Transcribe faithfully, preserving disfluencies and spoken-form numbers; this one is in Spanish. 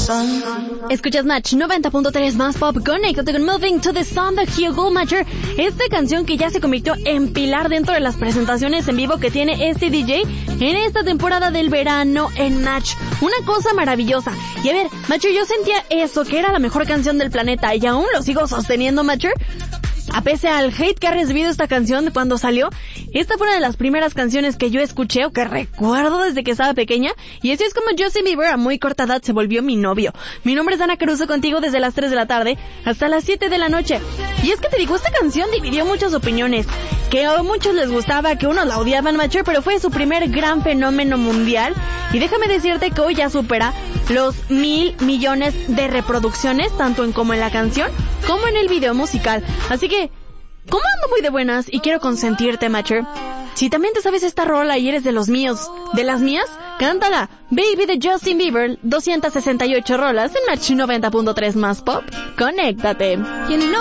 Escuchas Match noventa punto tres más pop. Conéctate con Moving to the Sun de Hugo Matcher. Esta canción que ya se convirtió en pilar dentro de las presentaciones en vivo que tiene este D J en esta temporada del verano en Match. Una cosa maravillosa. Y a ver, Matcher, yo sentía eso, que era la mejor canción del planeta, y aún lo sigo sosteniendo, Matcher. A pesar al hate que ha recibido esta canción cuando salió, esta fue una de las primeras canciones que yo escuché o que recuerdo desde que estaba pequeña, y así es como Justin Bieber a muy corta edad se volvió mi novio. Mi nombre es Ana Caruso, contigo desde las tres de la tarde hasta las siete de la noche. Y es que te digo, esta canción dividió muchas opiniones, que a muchos les gustaba, que unos la odiaban, Matcher, pero fue su primer gran fenómeno mundial, y déjame decirte que hoy ya supera los mil millones de reproducciones, tanto en como en la canción, como en el video musical. Así que, como ando muy de buenas y quiero consentirte, Matcher, si también te sabes esta rola y eres de los míos, de las mías, cántala. Baby de Justin Bieber, doscientas sesenta y ocho rolas en Match noventa punto tres más pop. Conéctate.